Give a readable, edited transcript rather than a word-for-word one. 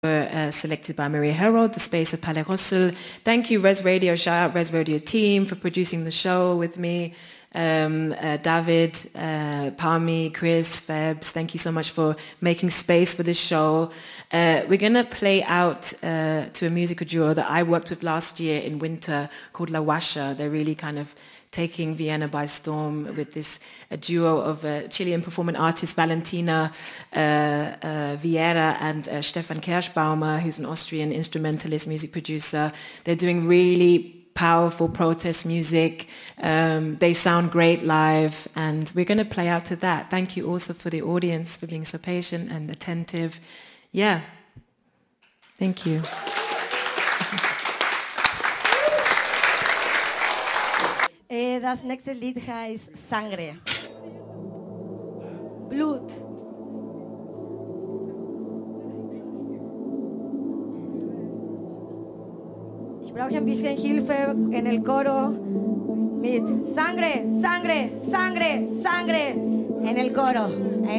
selected by Maria Herold, The Space of Palais Rossel. Thank you, Res Radio, shout out Res Radio team for producing the show with me. David, Palmi, Chris, Febs, thank you so much for making space for this show. We're going to play out to a musical duo that I worked with last year in winter called La Washa. They're really kind of taking Vienna by storm with this a duo of Chilean performing artists Valentina Vieira and Stefan Kerschbaumer, who's an Austrian instrumentalist, music producer. They're doing really powerful protest music. They sound great live, and we're going to play out to that. Thank you also for the audience for being so patient and attentive. Yeah. Thank you. Das nächste Lied heißt Sangre. Blut. Ich brauche ein bisschen Hilfe en el coro mit Sangre, Sangre, Sangre, Sangre en el coro.